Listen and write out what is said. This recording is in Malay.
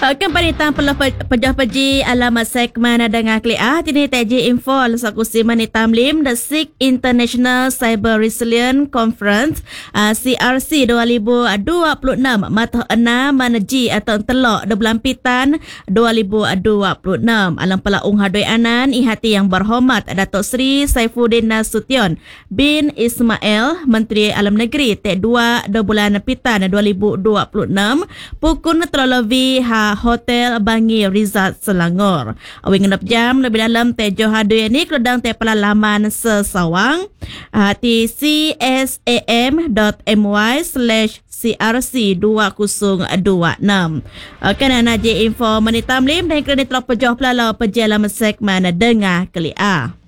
Kembali tanpa pejah peji alamat segmen dengan klik tini teji info saku siman hitam lim The Sikh International Cyber Resilience Conference CRC 2026 mata 6 manaji atau telok de bulan pitan 2026 alam pelaung hadoi anan ihati yang berhormat Datuk Seri Saifuddin Nasution bin Ismail Menteri Alam Negeri tek 2 de bulan pitan 2026 pukul terlalu Hotel Bangi Rizal Selangor. Awing ngenap jam lebih dalam tejo hadui ni kedang te pelalaman sesawang di csam.my/crc2026. Kena naji info menitam lim dan kredit telah pejoh pelala pejalan segmen dengar kelia.